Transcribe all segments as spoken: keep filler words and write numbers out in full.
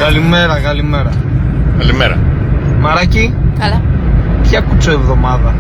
Καλημέρα, καλημέρα. Καλημέρα. Μαράκι. Καλά. Ποια κουτσοεβδομάδα?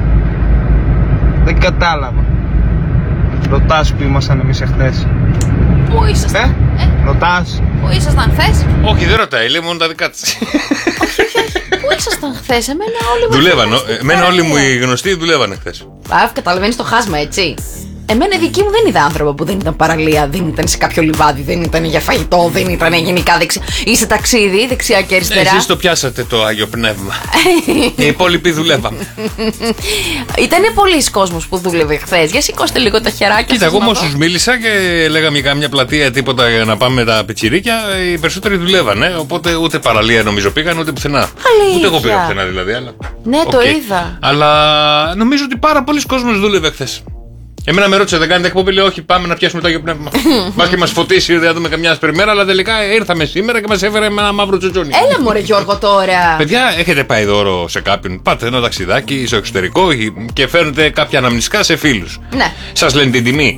Δεν κατάλαβα. Ρωτάς που ήμασταν εμείς εχθές? Πού ήσασταν? Ε, ε? ρωτάς? Πού ήσασταν χθες? Όχι, δεν ρωτάει, λέει μόνο τα δικά της. Όχι, όχι, όχι. Πού ήσασταν χθες? Εμένα όλοι μου. Δουλεύαν. Εμένα όλοι μου οι γνωστοί δουλεύανε χθες. Α, καταλαβαίνεις το χάσμα, έτσι. Εμένα η δική μου δεν είδα άνθρωπο που δεν ήταν παραλία, δεν ήταν σε κάποιο λιβάδι, δεν ήταν για φαγητό, δεν ήταν γενικά δεξιά. Είσαι ταξίδι, δεξιά και αριστερά. Εσείς το πιάσατε το Άγιο Πνεύμα. Οι υπόλοιποι δουλεύαμε. Ήτανε πολλοί κόσμος που δούλευε χθες. Για σηκώστε λίγο τα χεράκια. Κοίτα, εγώ με όσους μίλησα και λέγαμε για κάμια πλατεία τίποτα για να πάμε τα πιτσιρίκια, οι περισσότεροι δουλεύανε. Οπότε ούτε παραλία νομίζω πήγαν, ούτε πουθενά. Αλήθεια. Ούτε εγώ πήγα πουθενά δηλαδή. Αλλά... Ναι, okay. Το είδα. Αλλά νομίζω ότι πάρα πολλοί κόσμος δούλευε χθες. Εμένα με ρώτησε, δεν κάνετε εκπομπή? Λέω, όχι, πάμε να πιάσουμε το Άγιο Πνεύμα. Μπας και μας φωτίσει, δεν δούμε καμιά σπερμέρα, αλλά τελικά ήρθαμε σήμερα και μας έφερε με ένα μαύρο τσοτσόνι. Έλα μωρέ Γιώργο τώρα. Παιδιά, έχετε πάει δώρο σε κάποιον? Πάτε ένα ταξιδάκι στο εξωτερικό και φέρνετε κάποια αναμνηστικά σε φίλους. Ναι. Σας λένε την τιμή.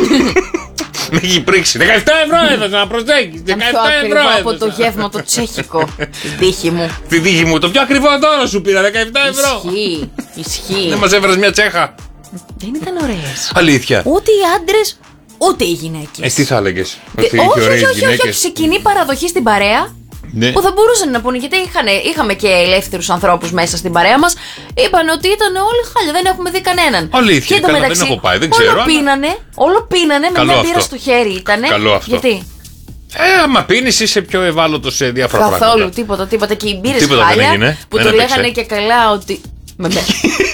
Με έχει πρίξει. δεκαεπτά ευρώ έδωσα, να προσέχεις. δεκαεπτά ευρώ από το γεύμα το τσέχικο. Την τύχη μου. Την τύχη μου. Το πιο ακριβό δώρο σου πήρα, δεκαεπτά ευρώ. Ισχύει. Ισχύει. Δεν μας έφερες μια τσέχα? Δεν ήταν ωραίες. Αλήθεια. Ούτε οι άντρες, ούτε οι γυναίκες. Ε, τι θα έλεγες? Όχι, όχι, όχι, όχι, σε κοινή παραδοχή στην παρέα. Ναι. Που θα μπορούσαν να πούνε, γιατί είχανε, είχαμε και ελεύθερους ανθρώπους μέσα στην παρέα μας. Είπαν ότι ήταν όλοι χάλια, δεν έχουμε δει κανέναν. Αλήθεια, και καλά, δεν έχω πάει, δεν ξέρω. Όλο αλλά... πίνανε, όλο πίνανε με μια μπύρα στο χέρι ήτανε. Καλό αυτό. Γιατί? Ε, άμα πίνεις είσαι πιο ευάλωτος σε διάφορα Καθόλου, πράγματα. Καθόλου, τίποτα, τίποτα. Και οι μπύρες τίποτα χάλια δεν έγινε, που δεν το έπαιξε. λέγανε και καλά ότι... με, με.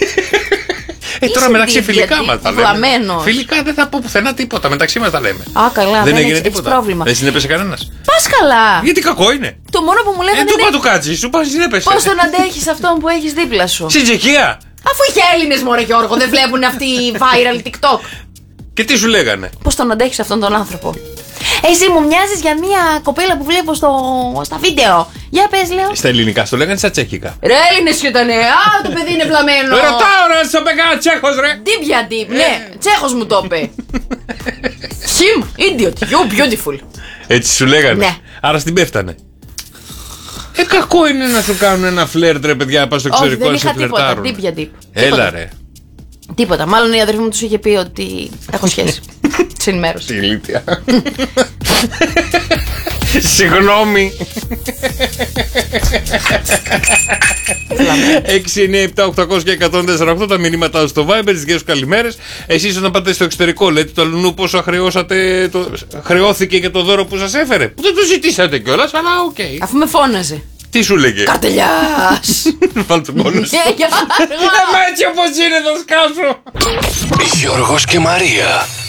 Ε, τώρα μεταξύ φιλικά μας τα λέμε. Βλαμμένος. Φιλικά δεν θα πω πουθενά τίποτα, μεταξύ μας τα λέμε. Α, καλά, δεν δεν έγινε έχεις, τίποτα. έχεις πρόβλημα. Δεν συνέπεσε κανένας. Πας καλά. Γιατί κακό είναι. Το μόνο που μου Ε, λέγανε του είναι είπα του κάτσει, σου πας συνέπεσε. πώς τον αντέχεις αυτόν που έχεις δίπλα σου. Στην Τσεχία. Αφού είχε Έλληνες μωρέ Γιώργο, δεν βλέπουν αυτοί οι viral TikTok. Και τι σου λέγανε? Πώς τον αντέχεις αυτόν τον άνθρωπο. Εσύ μου μοιάζεις για μια κοπέλα που βλέπω στο... στα βίντεο. Για πες, λέω. Στα ελληνικά, στο λέγανε στα τσέχικα. Ρε Έλληνες και ήτανε. Α, το παιδί είναι βλαμμένο. Ρωτάω ρε, στο πεγά Τσέχος ρε. Ντύπια ντύπ, ναι. Τσέχος μου το είπε. Him, idiot, you beautiful. Έτσι σου λέγανε. Ναι. Άρα στην πέφτανε. Ε, κακό είναι να σου κάνουν ένα φλερτ ρε παιδιά, πας στο Όχι, εξωτερικό δεν να σε είχα τίποτα. φλερτάρουν. Ντύπια ντύπ. Έλα ρε. Τίποτα. Μάλλον η αδερφή μου τους είχε πει ότι έχω σχέση. Σε ενημέρωση. Τι ηλίθεια. Συγγνώμη. έξι εννιά επτά οκτώ μηδέν μηδέν ένα μηδέν τέσσερα οκτώ τα μηνύματά στο Viber, τις δικές σου καλημέρες. Εσείς όταν πάτε στο εξωτερικό λέτε το αλλού πόσο χρεώσατε, το... χρεώθηκε και το δώρο που σας έφερε? Που δεν το ζητήσατε κιόλας, αλλά οκ. Okay. Αφού με φώναζε. Τι σου λέγε? Καρτελιάς. Βάλ' τον κόλλο σου. Εμά έτσι όπως είναι θα σκάσω. Γιώργος και Μαρία.